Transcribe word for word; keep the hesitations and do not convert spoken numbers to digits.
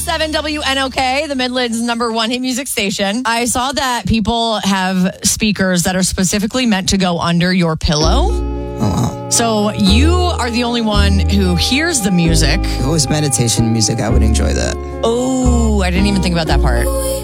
seven W N O K, the Midland's number one hit music station. I saw that people have speakers that are specifically meant to go under your pillow. Oh, wow. So you are the only one who hears the music. If it was meditation music, I would enjoy that. Oh, I didn't even think about that part.